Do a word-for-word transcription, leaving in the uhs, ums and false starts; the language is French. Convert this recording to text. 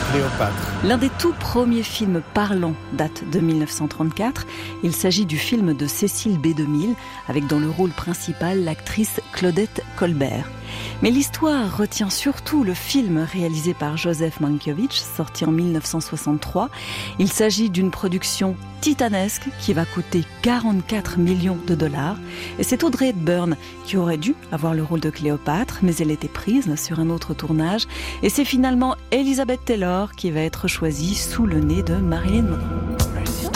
Cléopâtre. L'un des tout premiers films parlants date de mille neuf cent trente-quatre. Il s'agit du film de Cécile B. DeMille, avec dans le rôle principal l'actrice Claudette Colbert. Mais l'histoire retient surtout le film réalisé par Joseph Mankiewicz, sorti en mille neuf cent soixante-trois. Il s'agit d'une production titanesque qui va coûter quarante-quatre millions de dollars. Et c'est Audrey Hepburn qui aurait dû avoir le rôle de Cléopâtre, mais elle était prise sur un autre tournage. Et c'est finalement Elizabeth Taylor qui va être choisie sous le nez de Marilyn Monroe.